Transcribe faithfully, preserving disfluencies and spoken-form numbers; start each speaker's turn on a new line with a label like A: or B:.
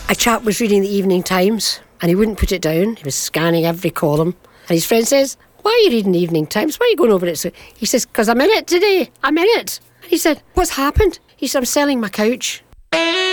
A: A chap was reading the Evening Times and he wouldn't put it down. He was scanning every column. And his friend says, "Why are you reading the Evening Times? Why are you going over it?" So he says, "Because I'm in it today. I'm in it." And he said, "What's happened?" He said, "I'm selling my couch."